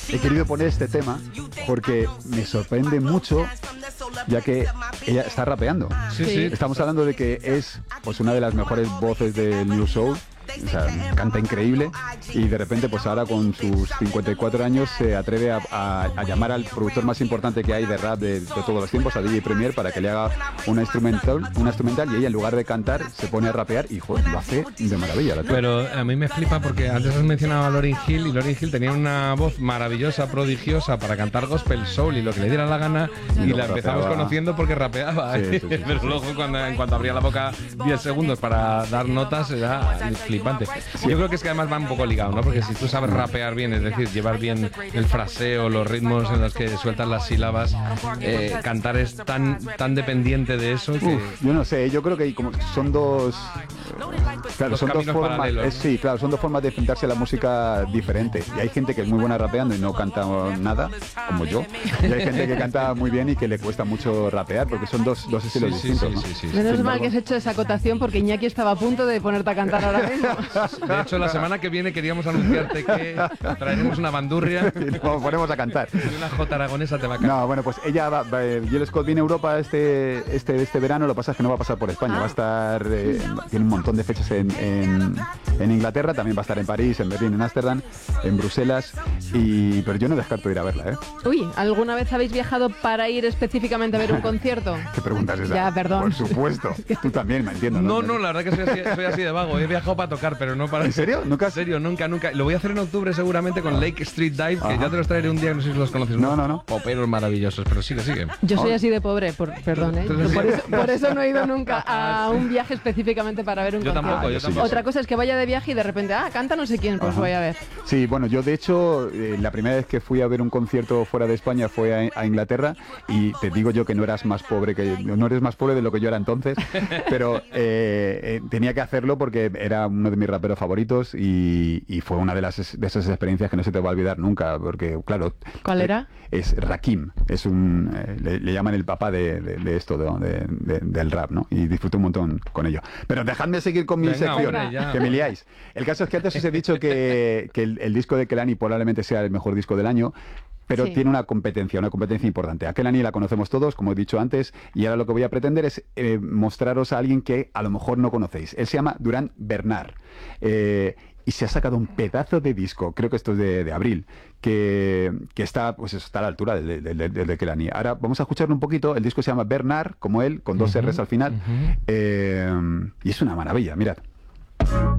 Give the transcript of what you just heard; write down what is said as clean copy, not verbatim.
he querido poner este tema porque me sorprende mucho, ya que ella está rapeando. Sí, sí. Estamos hablando de que es pues una de las mejores voces del New Soul. O sea, canta increíble y de repente pues ahora con sus 54 años se atreve a llamar al productor más importante que hay de rap de todos los tiempos, a DJ Premier, para que le haga una instrumental y ella en lugar de cantar se pone a rapear y joder, lo hace de maravilla. Pero a mí me flipa porque antes has mencionado a Lauryn Hill y Lauryn Hill tenía una voz maravillosa, prodigiosa para cantar gospel soul y lo que le diera la gana y la empezamos conociendo porque rapeaba. Sí, sí, sí, pero luego en cuanto abría la boca 10 segundos para dar notas era flipante. Yo creo que es que además va un poco ligado, ¿no? Porque si tú sabes rapear bien, es decir, llevar bien el fraseo, los ritmos en los que sueltas las sílabas, cantar es tan dependiente de eso que... Yo no sé, yo creo que como son dos... Claro, Dos son dos caminos formas, paralelos. sí, claro, son dos formas de enfrentarse a la música diferente. Y hay gente que es muy buena rapeando y no canta nada, como yo. Y hay gente que canta muy bien y que le cuesta mucho rapear, porque son dos estilos distintos, ¿no? Menos mal que has hecho esa acotación porque Iñaki estaba a punto de ponerte a cantar ahora mismo. De hecho, la semana que viene queríamos anunciarte que traeremos una bandurria Y nos ponemos a cantar. y una jota aragonesa te va a cantar. No, bueno, pues ella Jill Scott viene a Europa este verano, lo que pasa es que no va a pasar por España, va a estar, tiene un montón de fechas en Inglaterra, también va a estar en París, en Berlín, en Ámsterdam, en Bruselas, pero yo no descarto ir a verla, ¿eh? Uy, ¿alguna vez habéis viajado para ir específicamente a ver un concierto? ¿Qué pregunta es esa? Ya, perdón. Por supuesto, tú también, me entiendo, ¿no? No, la verdad que soy así de vago. He viajado para tocar, pero no para... ¿En serio? ¿Nunca? En serio, nunca. Lo voy a hacer en octubre seguramente con Lake Street Dive, que ya te los traeré un día, no sé si los conoces. No. Poperos maravillosos, pero sigue. Yo soy así de pobre, perdón, ¿eh? Por eso no he ido nunca a un viaje específicamente para ver un Yo concierto. tampoco. Otra cosa es que vaya de viaje y de repente, canta no sé quién, pues voy a ver. Sí, bueno, yo de hecho, la primera vez que fui a ver un concierto fuera de España fue a Inglaterra, y te digo yo que no eres más pobre de lo que yo era entonces, pero tenía que hacerlo porque era uno de mis raperos favoritos y fue una de esas experiencias que no se te va a olvidar nunca, porque claro... ¿Cuál era? Es Rakim, es le llaman el papá de esto, del rap, ¿no? Y disfruto un montón con ello. Pero dejadme seguir con mi sección, que me liáis. El caso es que antes os he dicho que el disco de Kehlani probablemente sea el mejor disco del año, pero sí, tiene una competencia importante. A Kehlani la conocemos todos, como he dicho antes, y ahora lo que voy a pretender es mostraros a alguien que a lo mejor no conocéis. Él se llama Durán Bernard. Y se ha sacado un pedazo de disco, creo que esto es de abril, que está, pues eso, está a la altura del de Kehlani. Ahora vamos a escucharlo un poquito. El disco se llama Bernard, como él, con dos R's al final, y es una maravilla, mirad.